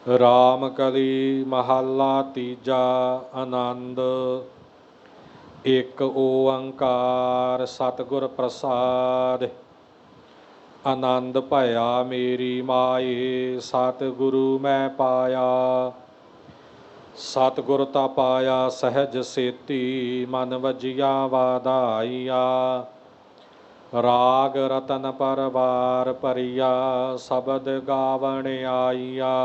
ਰਾਮ ਕਲੀ ਮਹੱਲਾ ਤੀਜਾ। ਆਨੰਦ। ਇੱਕ ਓੰਕਾਰ ਸਤਿਗੁਰ ਪ੍ਰਸਾਦਿ। ਆਨੰਦ ਭਇਆ ਮੇਰੀ ਮਾਏ, ਸਤਿਗੁਰੂ ਮੈਂ ਪਾਇਆ। ਸਤਿਗੁਰ ਤਾ ਪਾਇਆ ਸਹਿਜ ਸੇਤੀ, ਮਨ ਵਜੀਆ ਵਾਧਾਈਆ। ਰਾਗ ਰਤਨ ਪਰਵਾਰ ਭਰੀਆ, ਸ਼ਬਦ ਗਾਵਣ ਆਈਆ।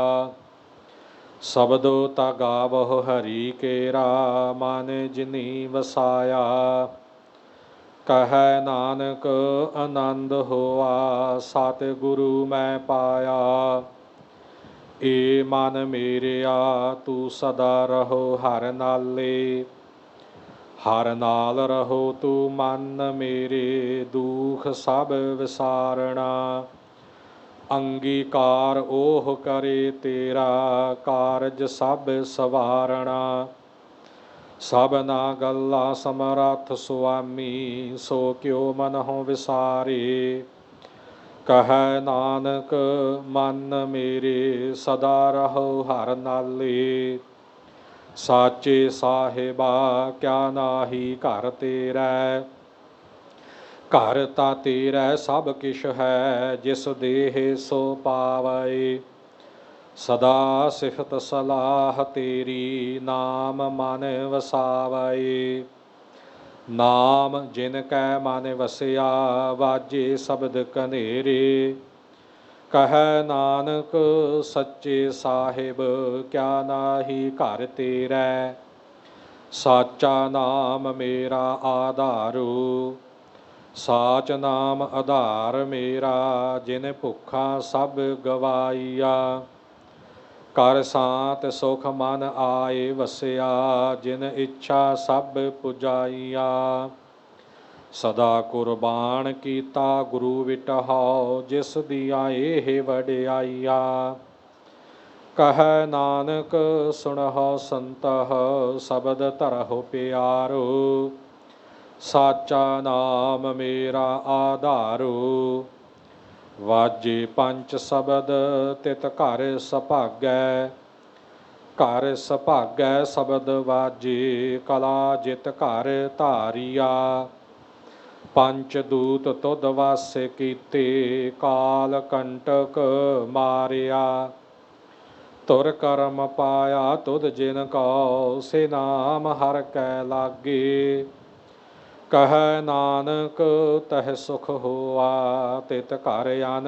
ਸ਼ਬਦੋ ਤਾ ਗਾਵਹੁ ਹਰੀ ਕੇਰਾ, ਮਨ ਜਿਨੀ ਵਸਾਇਆ। ਕਹੈ ਨਾਨਕ ਆਨੰਦ ਹੋਆ, ਸਤਿਗੁਰੂ ਮੈਂ ਪਾਇਆ। ਏ ਮਨ ਮੇਰਿਆ ਤੂੰ ਸਦਾ ਰਹੋ ਹਰਿ ਨਾਲੇ, ਹਰਿ ਨਾਲ ਰਹੋ ਤੂੰ ਮਨ ਮੇਰੇ, ਦੁਖ ਸਭ ਵਿਸਾਰਣਾ। ਅੰਗੀਕਾਰ ਓਹ ਕਰੇ ਤੇਰਾ, ਕਾਰਜ ਸਭ ਸਵਾਰਣਾ। ਸਭਨਾ ਗੱਲਾਂ ਸਮਰੱਥ ਸੁਆਮੀ, ਸੋ ਕਿਉ ਮਨਹੁ ਵਿਸਾਰੇ। ਕਹੈ ਨਾਨਕ ਮਨ ਮੇਰੇ, ਸਦਾ ਰਹੋ ਹਰਿ ਨਾਲੇ। ਸਾਚੇ ਸਾਹਿਬਾ ਕਿਆ ਨਾਹੀ ਘਰ ਤੇਰੈ, ਘਰ ਤਾ ਤੇਰੈ ਸਭ ਕਿਛ ਹੈ, ਜਿਸ ਦੇਹ ਸੋ ਪਾਵੈ। ਸਦਾ ਸਿਫਤ ਸਲਾਹ ਤੇਰੀ, ਨਾਮ ਮਨ ਵਸਾਵੈ। ਨਾਮ ਜਿਨ ਕੈ ਮਨ ਵਸਿਆ, ਵਾਜੇ ਸ਼ਬਦ ਕਨੇਰੇ। ਕਹੈ ਨਾਨਕ ਸੱਚੇ ਸਾਹਿਬ ਕਿਆ ਨਾਹੀ ਘਰ ਤੇਰੈ। ਸਾਚਾ ਨਾਮ ਮੇਰਾ ਆਧਾਰੂ, ਸਾਚ ਨਾਮ ਆਧਾਰ ਮੇਰਾ। ਜਿਨ ਭੁੱਖਾ ਸਭ ਗਵਾਈਆ, ਕਰ ਸਾਂਤ ਸੁਖ ਮਨ ਆਏ ਵਸਿਆ। ਜਿਨ ਇੱਛਾ ਸਭ ਪੁਜਾਈਆ, ਸਦਾ ਕੁਰਬਾਨ ਕੀਤਾ ਗੁਰੂ ਵਿਟਹੁ। ਜਿਸ ਦੀਆਂ ਇਹ ਵਡਿਆਈਆ, ਕਹੈ ਨਾਨਕ ਸੁਣਹੁ ਸੰਤਹੁ, ਸ਼ਬਦ ਧਰਹੁ ਪਿਆਰੋ। ਸਾਚਾ ਨਾਮ ਮੇਰਾ ਆਧਾਰੂ, ਵਾਜੇ ਪੰਚ ਸ਼ਬਦ ਤਿਤ ਘਰ ਸੁਭਾਗੈ। ਘਰ ਸੁਭਾਗੈ ਸ਼ਬਦ ਵਾਜੇ, ਕਲਾ ਜਿਤ ਘਰ ਧਾਰੀਆ। ਪੰਚ ਦੂਤ ਤੁਧ ਵਸ ਕੀਤੇ, ਕਾਲ ਕੰਟਕ ਮਾਰਿਆ। ਧੁਰ ਕਰਮ ਪਾਇਆ ਤੁਧ ਜਿਨ ਕਉ, ਸੇ ਨਾਮ ਹਰਿ ਕੈ ਲਾਗੇ। ਕਹੈ ਨਾਨਕ ਤਹ ਸੁਖ ਹੋਆ, ਤਿਤ ਘਰ ਅਨ